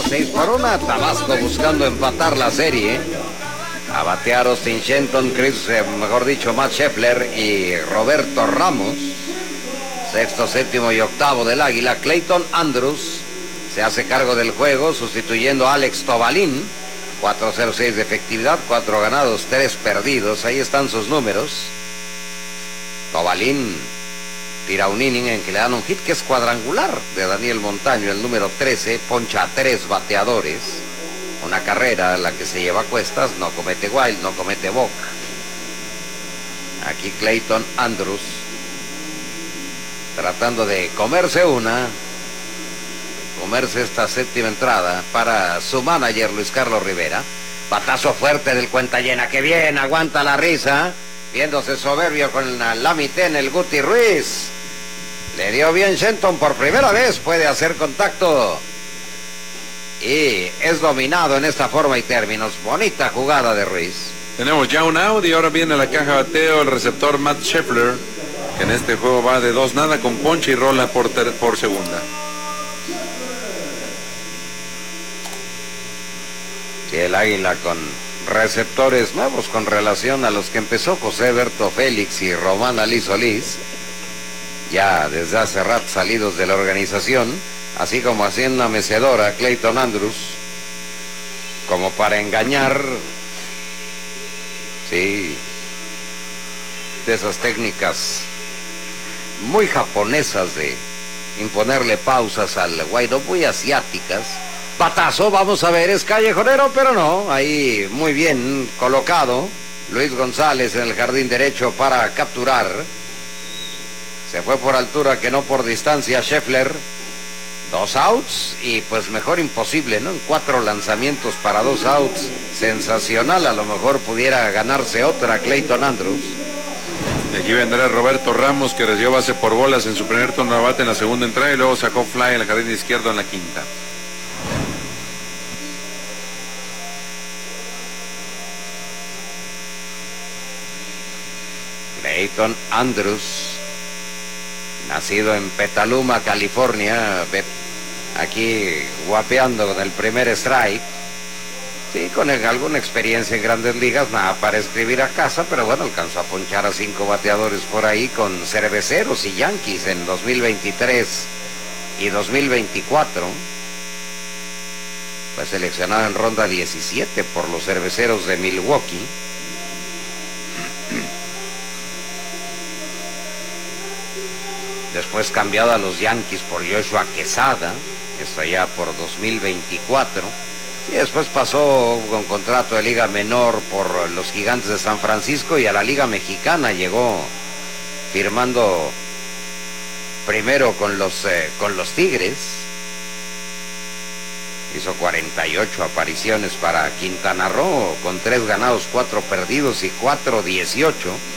6-1. Tabasco buscando empatar la serie. A batear Austin Shenton, mejor dicho, Matt Scheffler y Roberto Ramos. Sexto, séptimo y octavo del Águila. Clayton Andrews se hace cargo del juego, sustituyendo a Alex Tobalín. 4.06 de efectividad, 4 ganados, 3 perdidos. Ahí están sus números. Tobalín tira un inning en que le dan un hit que es cuadrangular de Daniel Montaño, el número 13, poncha a 3 bateadores. Una carrera la que se lleva a cuestas, no comete wild, no comete walk. Aquí Clayton Andrews tratando de comerse esta séptima entrada para su manager Luis Carlos Rivera. Batazo fuerte del cuenta llena, que bien, aguanta la risa, viéndose soberbio con la mitad en el Guti Ruiz. Le dio bien Shenton por primera vez, puede hacer contacto. Y es dominado en esta forma y términos. Bonita jugada de Ruiz. Tenemos ya un out y ahora viene la caja de bateo el receptor Matt Scheffler, que en este juego va de 2-0 con ponche y rola por segunda. Sí, el Águila con receptores nuevos con relación a los que empezó José Berto Félix y Román Ali Solís, ya desde hace rato salidos de la organización, así como haciendo una mecedora a Clayton Andrews, como para engañar, sí, de esas técnicas muy japonesas de imponerle pausas al windup, muy asiáticas. Batazo, vamos a ver, es callejonero, pero no, ahí muy bien colocado Luis González en el jardín derecho para capturar. Se fue por altura que no por distancia Scheffler. 2 outs y pues mejor imposible, ¿no? En 4 lanzamientos para 2 outs, sensacional. A lo mejor pudiera ganarse otra Clayton Andrews. Aquí vendrá Roberto Ramos, que recibió base por bolas en su primer turno de bate en la segunda entrada y luego sacó fly en el jardín izquierdo en la quinta. Clayton Andrews, nacido en Petaluma, California, aquí guapeando con el primer strike. Sí, con alguna experiencia en Grandes Ligas, nada para escribir a casa, pero bueno, alcanzó a ponchar a 5 bateadores por ahí con Cerveceros y Yankees en 2023 y 2024. Fue seleccionado en ronda 17 por los Cerveceros de Milwaukee. Después cambiado a los Yankees por Joshua Quesada, esto ya por 2024. Y después pasó con contrato de liga menor por los Gigantes de San Francisco y a la Liga Mexicana llegó firmando primero con los Tigres. Hizo 48 apariciones para Quintana Roo con 3 ganados, 4 perdidos y 4-18.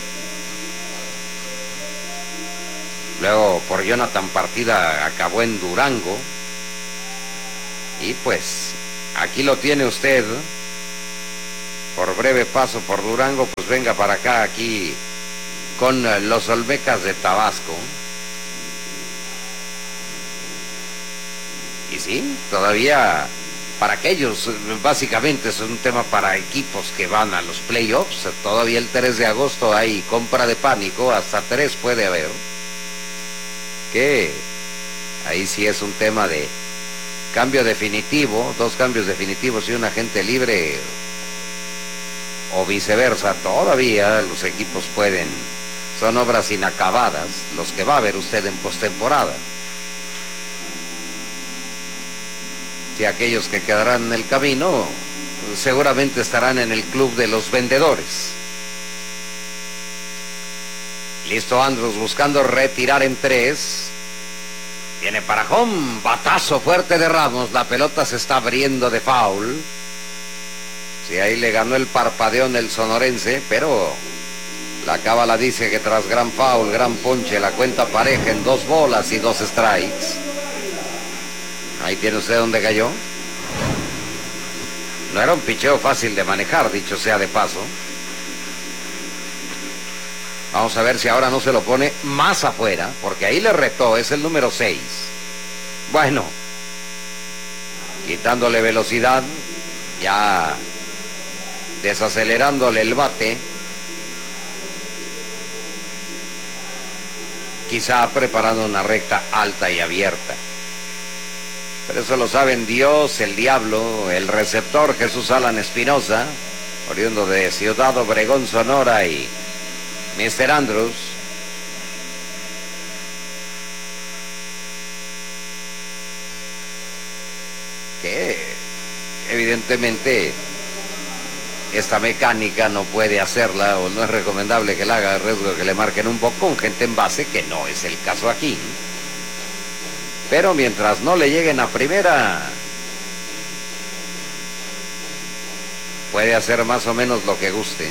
Luego por Jonathan Partida acabó en Durango. Y pues aquí lo tiene usted. Por breve paso por Durango, pues venga para acá, aquí con los Olmecas de Tabasco. Y sí, todavía para aquellos, básicamente es un tema para equipos que van a los playoffs. Todavía el 3 de agosto hay compra de pánico, hasta 3 puede haber. Que ahí sí es un tema de cambio definitivo, 2 cambios definitivos y un agente libre, o viceversa. Todavía los equipos pueden, son obras inacabadas los que va a ver usted en postemporada. Si aquellos que quedarán en el camino seguramente estarán en el club de los vendedores. Listo Andrews buscando retirar en 3. Viene para home, batazo fuerte de Ramos, la pelota se está abriendo de foul. Sí, ahí le ganó el parpadeón el sonorense, pero la cábala dice que tras gran foul, gran ponche, la cuenta pareja en 2 bolas y 2 strikes. Ahí tiene usted donde cayó. No era un picheo fácil de manejar, dicho sea de paso. Vamos a ver si ahora no se lo pone más afuera, porque ahí le retó, es el número 6. Bueno, quitándole velocidad, ya desacelerándole el bate, quizá preparando una recta alta y abierta. Pero eso lo saben Dios, el diablo, el receptor Jesús Alan Espinosa, oriundo de Ciudad Obregón, Sonora, y Mr. Andrews. Que evidentemente esta mecánica no puede hacerla, o no es recomendable que la haga, a riesgo de que le marquen un poco con gente en base, que no es el caso aquí. Pero mientras no le lleguen a primera, puede hacer más o menos lo que guste.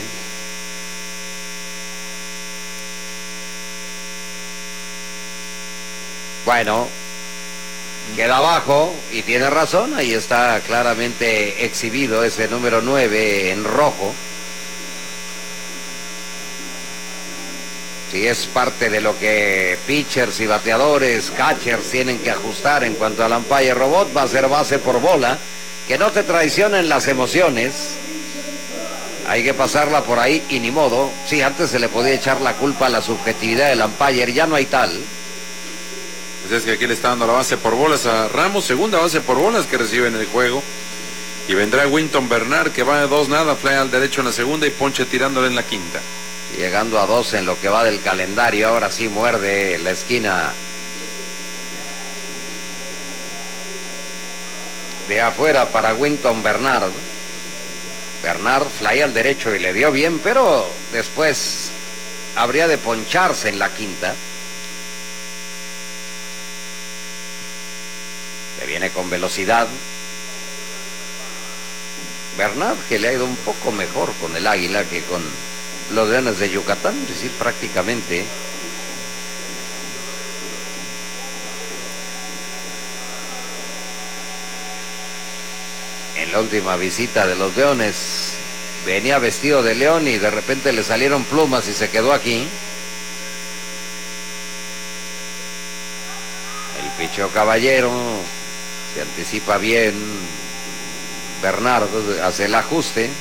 Bueno, queda abajo y tiene razón, ahí está claramente exhibido ese número 9 en rojo. Si es parte de lo que pitchers y bateadores, catchers tienen que ajustar en cuanto al umpire robot, va a ser base por bola. Que no te traicionen las emociones. Hay que pasarla por ahí y ni modo. Sí, antes se le podía echar la culpa a la subjetividad del umpire, ya no hay tal. Pues es que aquí le está dando la base por bolas a Ramos, segunda base por bolas que recibe en el juego. Y vendrá Winton Bernard, que va de 2-0, fly al derecho en la segunda y ponche tirándole en la quinta. Llegando a 2 en lo que va del calendario, ahora sí muerde la esquina de afuera para Winton Bernard. Bernard fly al derecho y le dio bien, pero después habría de poncharse en la quinta. Le viene con velocidad. Bernard, que le ha ido un poco mejor con el Águila que con los Leones de Yucatán, es decir, prácticamente. En la última visita de los Leones venía vestido de león y de repente le salieron plumas y se quedó aquí. El picheo Caballero se anticipa bien. Bernardo hace el ajuste.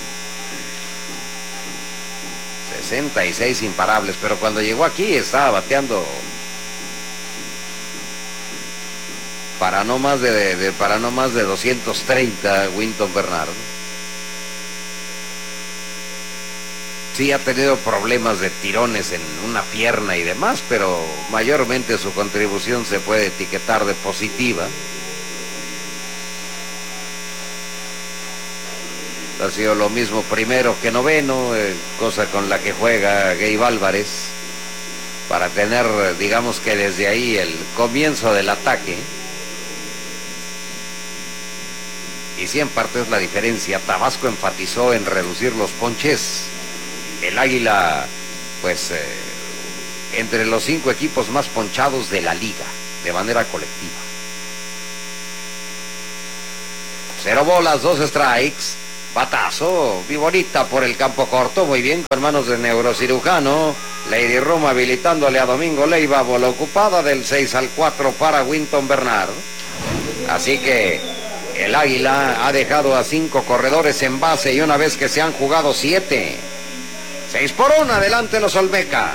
66 imparables, pero cuando llegó aquí estaba bateando para no más de 230 Winton Bernard. Sí ha tenido problemas de tirones en una pierna y demás, pero mayormente su contribución se puede etiquetar de positiva. Ha sido lo mismo primero que noveno, cosa con la que juega Gabe Álvarez, para tener, digamos que desde ahí, el comienzo del ataque. Y sí, en parte es la diferencia. Tabasco enfatizó en reducir los ponches. El Águila, pues, entre los 5 equipos más ponchados de la liga, de manera colectiva. 0 bolas, 2 strikes. Batazo, viborita por el campo corto, muy bien, con manos de neurocirujano. Lady Roma habilitándole a Domingo Leiva, bola ocupada del 6-4 para Winton Bernard. Así que el Águila ha dejado a 5 corredores en base y una vez que se han jugado 7. 6-1, adelante los Olmecas.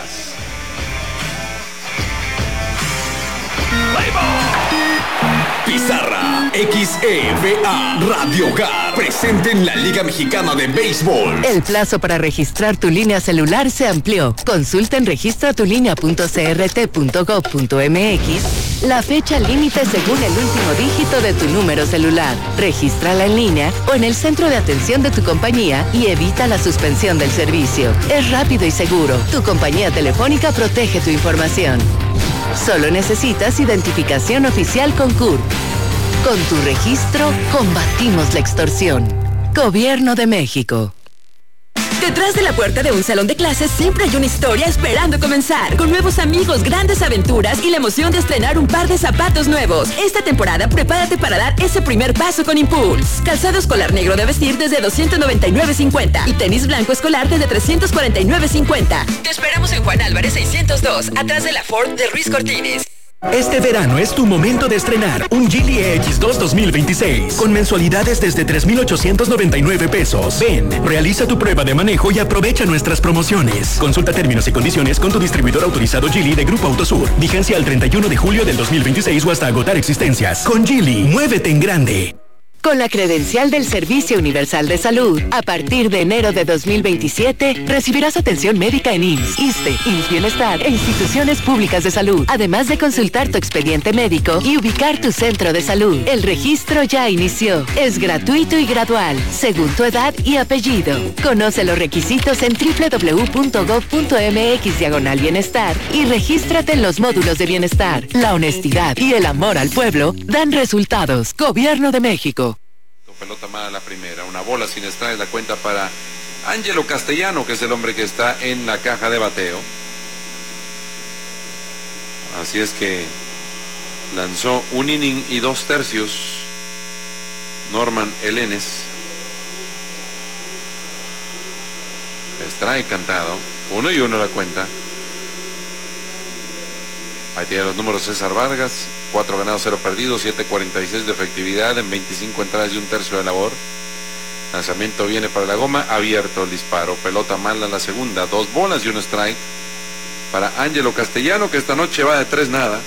Pizarra XEVA Radio Hogar presente en la Liga Mexicana de Béisbol. El plazo para registrar tu línea celular se amplió. Consulta en registratulinea.crt.gov.mx la fecha límite según el último dígito de tu número celular. Regístrala en línea o en el centro de atención de tu compañía y evita la suspensión del servicio. Es rápido y seguro. Tu compañía telefónica protege tu información. Solo necesitas identificación oficial con CURP. Con tu registro, combatimos la extorsión. Gobierno de México. Detrás de la puerta de un salón de clases siempre hay una historia esperando comenzar. Con nuevos amigos, grandes aventuras y la emoción de estrenar un par de zapatos nuevos. Esta temporada prepárate para dar ese primer paso con Impulse. Calzado escolar negro de vestir desde $299.50 y tenis blanco escolar desde $349.50. Te esperamos en Juan Álvarez 602, atrás de la Ford de Ruiz Cortines. Este verano es tu momento de estrenar un Geely EX2 2026 con mensualidades desde 3,899 pesos. Ven, realiza tu prueba de manejo y aprovecha nuestras promociones. Consulta términos y condiciones con tu distribuidor autorizado Geely de Grupo Autosur. Vigencia al 31 de julio del 2026 o hasta agotar existencias. Con Geely, muévete en grande. Con la credencial del Servicio Universal de Salud, a partir de enero de 2027, recibirás atención médica en IMSS, ISSSTE, IMSS Bienestar e instituciones públicas de salud, además de consultar tu expediente médico y ubicar tu centro de salud. El registro ya inició. Es gratuito y gradual, según tu edad y apellido. Conoce los requisitos en www.gov.mx/bienestar y regístrate en los módulos de bienestar. La honestidad y el amor al pueblo dan resultados. Gobierno de México. Pelota mala la primera, una bola sin strike, la cuenta para Ángelo Castellano, que es el hombre que está en la caja de bateo. Así es que lanzó un inning y 2/3 Norman Elenes. Strike cantado, 1-1 la cuenta. Ahí tiene los números César Vargas, 4 ganados, 0 perdidos, 7.46 de efectividad en 25 entradas y 1/3 de labor. Lanzamiento viene para la goma, abierto el disparo, pelota mala la segunda, 2 bolas y 1 strike para Ángelo Castellano, que esta noche va de 3-0.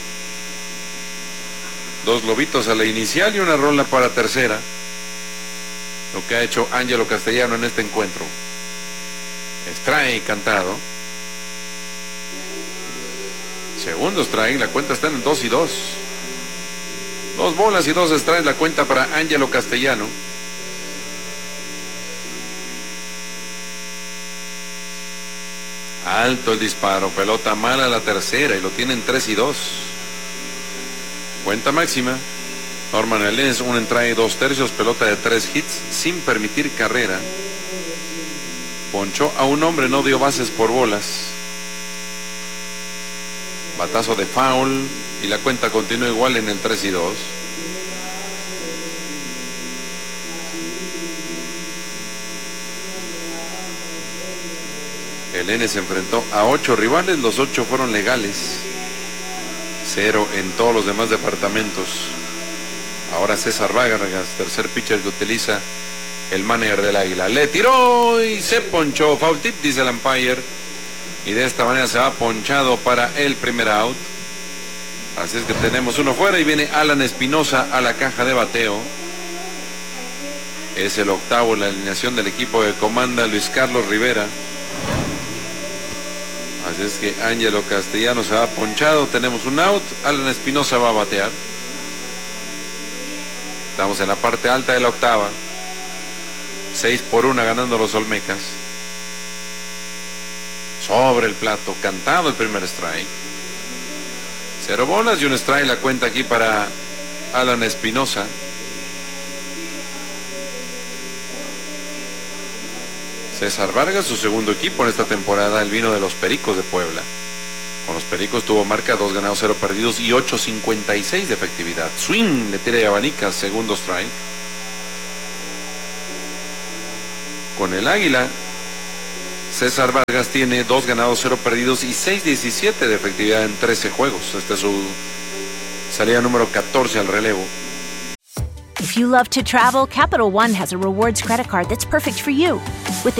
2 globitos a la inicial y una rola para tercera. Lo que ha hecho Ángelo Castellano en este encuentro. Strike cantado. Segundo strike, la cuenta está en 2-2. 2 bolas y 2 strikes, la cuenta para Ángelo Castellano. Alto el disparo, pelota mala la tercera y lo tienen 3-2. Cuenta máxima. Norman Elenes, un entrada y 2/3, pelota de 3 hits sin permitir carrera. Ponchó a un hombre, no dio bases por bolas. Batazo de foul y la cuenta continúa igual en el 3-2. El N se enfrentó a 8 rivales, los 8 fueron legales. 0 en todos los demás departamentos. Ahora César Vargas, tercer pitcher que utiliza el manager del Águila. Le tiró y se ponchó. Foul tip, dice el umpire. Y de esta manera se va ponchado para el primer out. Así es que tenemos uno fuera y viene Alan Espinosa a la caja de bateo. Es el octavo en la alineación del equipo que comanda Luis Carlos Rivera. Así es que Ángelo Castellano se va ponchado. Tenemos un out. Alan Espinosa va a batear. Estamos en la parte alta de la octava. 6-1 ganando los Olmecas. Sobre el plato, cantado el primer strike. 0 bolas y 1 strike, la cuenta aquí para Alan Espinosa. César Vargas, su segundo equipo en esta temporada, el vino de los Pericos de Puebla. Con los Pericos tuvo marca 2 ganados, 0 perdidos y 8.56 de efectividad. Swing, le tira de abanica, segundo strike. Con el Águila, César Vargas tiene 2 ganados, 0 perdidos y 6.17 de efectividad en 13 juegos. Esta es su salida número 14 al relevo. If you love to travel, Capital One has a rewards credit card that's perfect for you. With